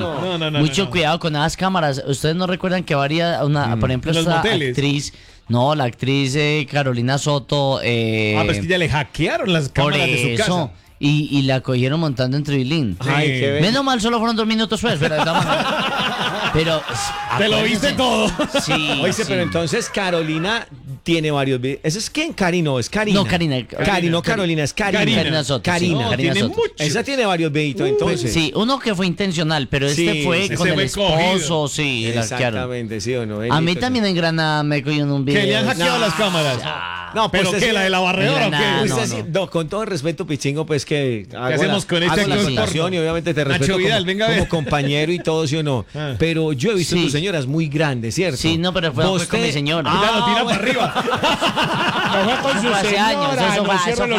Mucho cuidado con esas cámaras. Ustedes no recuerdan que por ejemplo, esta actriz. No, la actriz Carolina Soto. Pues que ya le hackearon las cámaras de su casa. Y la cogieron montando en Trilín. Ay, qué bello. Menos mal, solo fueron 2 minutos pues, pero te lo viste todo. Sí. Oye, pero entonces Carolina tiene varios videos. ¿Ese es quién? No, es Karina. No, Karina. No, Carolina, es Karina. Karina Soto. Karina. Sí, Karina Soto. Esa tiene varios videitos, entonces. Sí, uno que fue intencional, pero fue con el esposo, sí. Exactamente, sí o no. A mí también en Granada me cogieron un video. Que le han hackeado las cámaras. No, ¿pero pues qué? ¿La de la barredora o qué? No, con todo el respeto, Pichingo, pues que ¿qué hacemos con este actor? Y obviamente te respeto como compañero y todo, ¿sí o no? Pero yo he visto tus señoras muy grandes, ¿cierto? Sí, no, pero fue con mi señora. Ya lo tira para arriba. No fue con su señora. Eso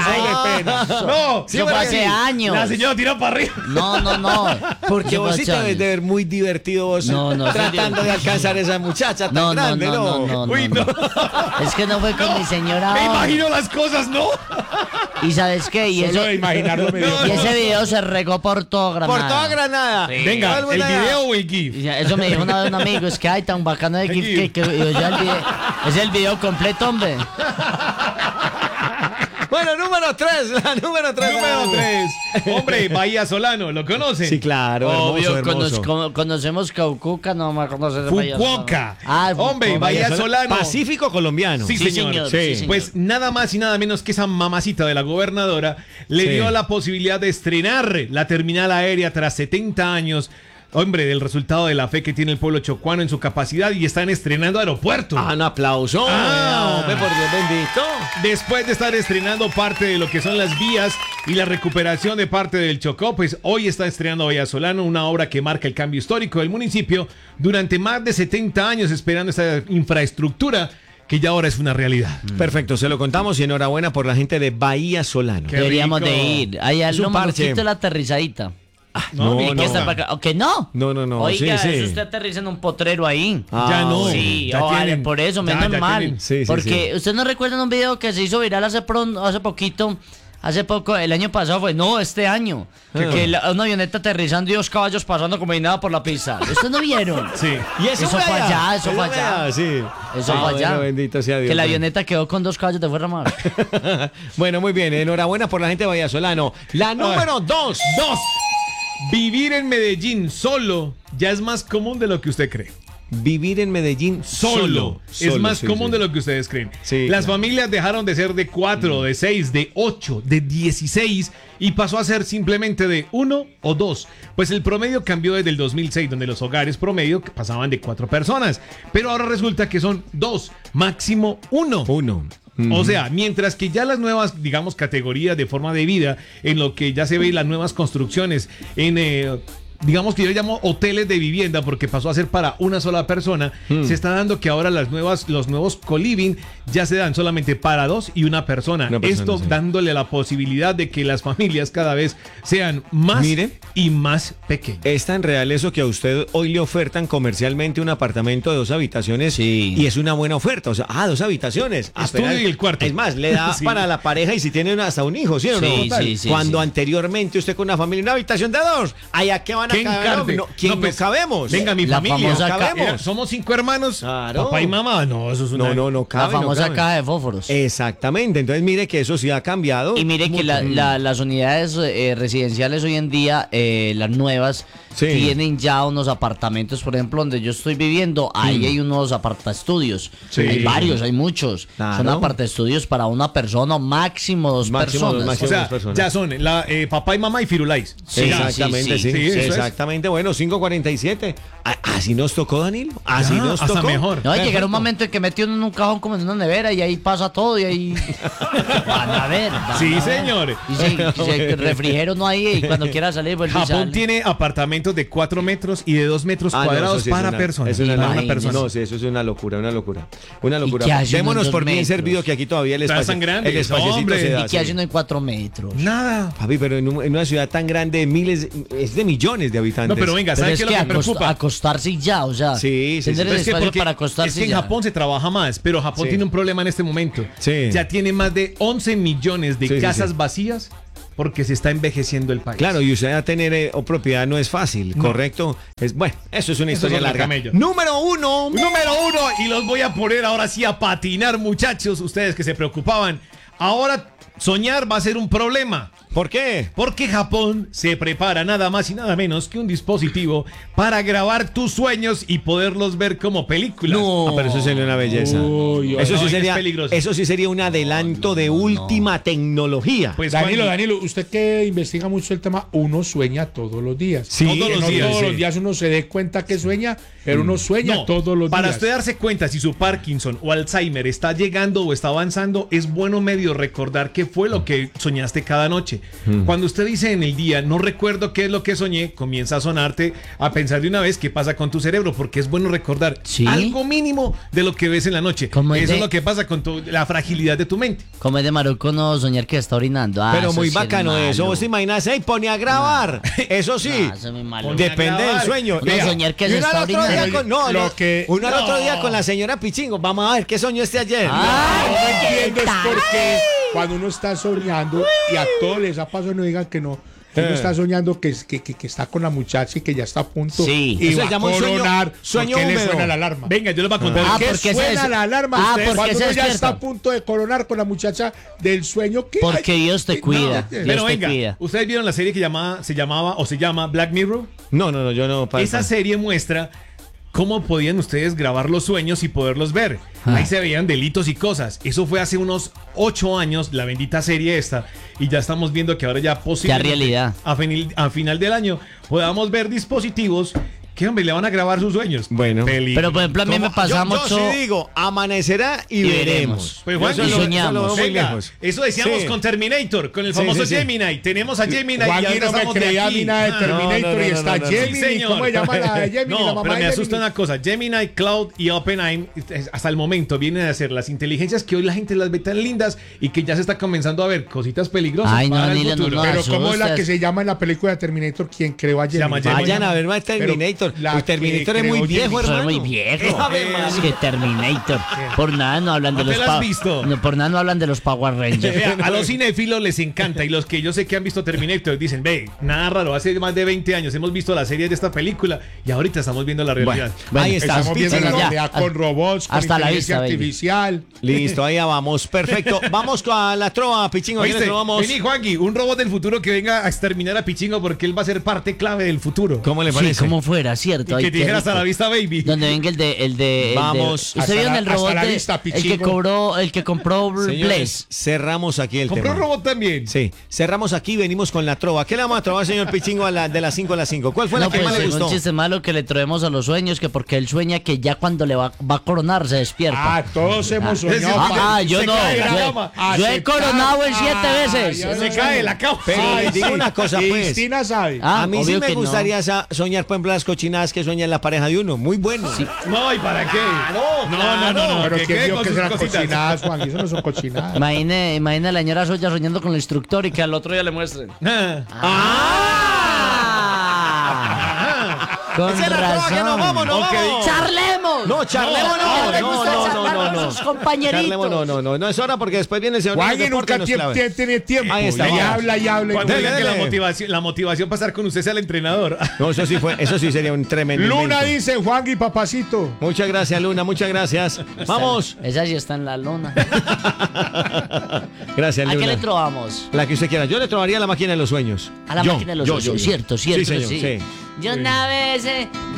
fue hace años. La señora tira para arriba. No. Porque vos sí te debes de ver muy divertido vos tratando de alcanzar a esa muchacha tan grande, ¿no? Uy, no. Es que no fue con mi señora. Me imagino las cosas, ¿no? ¿Y sabes qué? Y ese video se regó por toda Granada. Por toda Granada. Sí. Venga, ¿el video o el GIF? Eso me dijo una vez un amigo, es que hay tan bacano de GIF que yo ya es el video completo, hombre. Bueno, número 3. Número 3. Hombre, Bahía Solano, ¿lo conocen? Sí, claro. Obvio, hermoso. Conocemos Caucuca, no me conoces Fukuoka. Hombre, Bahía Solano. Pacífico colombiano. Sí, señor. Sí. Pues nada más y nada menos que esa mamacita de la gobernadora le dio la posibilidad de estrenar la terminal aérea tras 70 años. Hombre, del resultado de la fe que tiene el pueblo chocuano en su capacidad y están estrenando aeropuerto. Un aplauso. Hombre, por Dios bendito. Después de estar estrenando parte de lo que son las vías y la recuperación de parte del Chocó, pues hoy está estrenando Bahía Solano, una obra que marca el cambio histórico del municipio durante más de 70 años esperando esta infraestructura que ya ahora es una realidad. Perfecto, se lo contamos y enhorabuena por la gente de Bahía Solano. Deberíamos de ir. Allá es lo marchito la aterrizadita. No. ¿Que no? No. Oiga, eso usted aterriza en un potrero ahí. Ya no. Sí, vale, por eso, menos mal. Porque usted no recuerda un video que se hizo viral hace poco, el año pasado fue, este año, que una avioneta aterrizando y 2 caballos pasando como si nada por la pista. ¿Ustedes no vieron? Sí. Y eso fue allá. Eso fue allá. Sí. Eso fue allá. Bueno, bendito sea Dios. Que la avioneta quedó con 2 caballos de fuera mar. Bueno, muy bien. Enhorabuena por la gente de Bahía Solano. La número 2. Vivir en Medellín solo ya es más común de lo que usted cree. Vivir en Medellín solo. Es más común de lo que ustedes creen. Sí, Las familias dejaron de ser de 4, de 6, de 8, de 16 y pasó a ser simplemente de 1 o 2. Pues el promedio cambió desde el 2006, donde los hogares promedio pasaban de 4 personas. Pero ahora resulta que son 2, máximo 1. O sea, mientras que ya las nuevas, digamos, categorías de forma de vida, en lo que ya se ve las nuevas construcciones en... digamos que yo llamo hoteles de vivienda porque pasó a ser para una sola persona. Se está dando que ahora los nuevos co-living ya se dan solamente para 2 y una persona. Esto dándole la posibilidad de que las familias cada vez sean más y más pequeñas. Es tan real eso que a usted hoy le ofertan comercialmente un apartamento de 2 habitaciones y es una buena oferta. O sea, 2 habitaciones. Estudio y el cuarto. Es más, le da para la pareja y si tienen hasta un hijo, ¿sí o no? Sí, Cuando anteriormente usted con una familia, una habitación de 2, ¿allá qué van a caber? ¿Quién no cabemos? Venga, mi familia. Cabemos. Somos 5 hermanos, papá y mamá. No, eso es una... No cabe. La famosa caja de fósforos. Exactamente. Entonces mire que eso sí ha cambiado. Y mire que las unidades residenciales hoy en día, las nuevas, tienen ya unos apartamentos. Por ejemplo, donde yo estoy viviendo, ahí hay unos apartaestudios. Hay varios, hay muchos. Claro. Son apartaestudios para una persona, máximo 2 personas. O sea, ya son papá y mamá y Firulais. Exactamente, sí. Exactamente. Bueno, 5:47. Así nos tocó, Danilo. Así nos tocó. Hasta mejor. No, llegará un momento en que metió uno en un cajón como en una nevera y ahí pasa todo y ahí van a ver. Sí, señores. Y si el refrigerio no hay y cuando quiera salir, pues Japón tiene apartamentos de 4 metros y de 2 metros cuadrados para personas. Es una persona. No, sí, eso es una locura. Démonos por bien servido que aquí todavía el espacio. El espaciocito se da. ¿Y qué hacen en 4 metros? Nada. Papi, pero en una ciudad tan grande de miles, es de millones de habitantes. No, pero venga, ¿sabes qué es lo que preocupa? Acostarse ya, o sea, tener el espacio para acostarse. Es que en Japón se trabaja más, pero Japón tiene un problema en este momento. Ya tiene más de 11 millones de casas vacías porque se está envejeciendo el país. Claro, y usted a tener propiedad no es fácil, ¿correcto? Bueno, eso es una historia larga. Número uno, y los voy a poner ahora sí a patinar, muchachos, ustedes que se preocupaban. Ahora soñar va a ser un problema. ¿Por qué? Porque Japón se prepara nada más y nada menos que un dispositivo para grabar tus sueños y poderlos ver como películas. No, pero eso sería una belleza. Eso sí sería un adelanto de última tecnología. Pues Danilo, usted que investiga mucho el tema, uno sueña todos los días. Sí, todos los días uno se dé cuenta que sueña, pero uno sueña todos los días. Para usted darse cuenta si su Parkinson o Alzheimer está llegando o está avanzando, es bueno medio recordar qué fue lo que soñaste cada noche. Cuando usted dice en el día, no recuerdo qué es lo que soñé, comienza a sonarte a pensar de una vez qué pasa con tu cerebro, porque es bueno recordar algo mínimo de lo que ves en la noche. Eso es lo que pasa con la fragilidad de tu mente. Como es de maruco no soñar que está orinando. Pero muy bacano eso. Vos te imaginas, pone a grabar. Eso sí, depende del sueño. No, soñar que se está orinando. Uno al otro día con la señora Pichingo, vamos a ver qué soñó este ayer. No entiendo es por qué cuando uno está soñando y a todos les ha pasado, no digan que no. Uno está soñando que está con la muchacha y que ya está a punto y va a coronar. Sueño ¿Por qué húmedo? Le suena la alarma? Venga, yo les voy a contar. ¿Por qué suena la alarma? Cuando uno ya está a punto de coronar con la muchacha del sueño que porque Dios te cuida. Pero venga, ¿ustedes vieron la serie que se llama Black Mirror? No, yo no. Esa serie muestra cómo podían ustedes grabar los sueños y poderlos ver. Ahí se veían delitos y cosas. Eso fue hace unos 8 años, la bendita serie esta. Y ya estamos viendo que ahora ya posiblemente realidad. A final del año podamos ver dispositivos que, hombre, le van a grabar sus sueños. Bueno. Pero, por ejemplo, a mí me pasa mucho. Yo sí digo, amanecerá y veremos. Pues Juan, y soñamos. Venga, eso decíamos con Terminator, con el famoso Gemini. Tenemos a Gemini y ahora no me creía mina de Terminator y está Gemini. ¿Cómo se llama la de Gemini? No, pero me asusta una cosa. Gemini, Cloud y OpenAI hasta el momento vienen a ser las inteligencias que hoy la gente las ve tan lindas y que ya se está comenzando a ver cositas peligrosas para el futuro. Pero ¿cómo es la que se llama en la película de Terminator? ¿Quién creó a Gemini? Vayan a ver más Terminator. Terminator es muy viejo, hermano. Es muy viejo. Es que Terminator. Por nada no hablan de los por nada no hablan de los Power Rangers. A los cinéfilos les encanta y los que yo sé que han visto Terminator dicen, ve, nada raro, hace más de 20 años hemos visto la serie de esta película y ahorita estamos viendo la realidad. Bueno, ahí está. Estamos viendo la realidad con robots, con hasta inteligencia la vista, artificial. Listo, ahí vamos. Perfecto. Vamos a la trova, Pichingo. Vení, Juanqui, un robot del futuro que venga a exterminar a Pichingo porque él va a ser parte clave del futuro. ¿Cómo le parece? Sí, como fuera, cierto. Y que te dijera hasta la vista, baby. Donde venga el de vamos. ¿Usted vio en el robot el que compró Blaze? Cerramos aquí el tema. ¿Compró robot también? Sí. Cerramos aquí, venimos con la trova. ¿Qué le vamos a trobar, señor Pichingo, de las 5 a las 5? ¿Cuál fue la que más le gustó? Un chiste malo que le traemos a los sueños, que porque él sueña que ya cuando le va a coronar se despierta. Todos hemos soñado. Yo no. Yo he coronado en 7 veces. Se cae la cama. Pero digo una cosa, pues. Cristina sabe. A mí sí me gustaría soñar, por ejemplo, las cochinadas que sueña la pareja de uno. Muy bueno. Sí. No, ¿y para qué? No. Pero ¿quién dijo que eran cochinadas, Juan? Eso no son cochinadas. Imagina a la señora Soya soñando con el instructor y que al otro día le muestren. Con razón. Que nos vamos. ¡Charlemos! No, charlemos no. Sus compañeritos. No es hora porque después viene el señor. Juan nunca tiene tiempo. Ahí está. Y habla. Cuando digan que la motivación para estar con usted sea el entrenador. No, eso sí sería un tremendo Luna invento. dice, Juan y papacito. Muchas gracias, Luna, muchas gracias. Vamos. Esa sí está en la luna. Gracias, Luna. ¿A qué le trovamos? La que usted quiera. Yo le trobaría a la máquina de los sueños. A la máquina de los sueños. Cierto. Sí, señor, sí. Yo una vez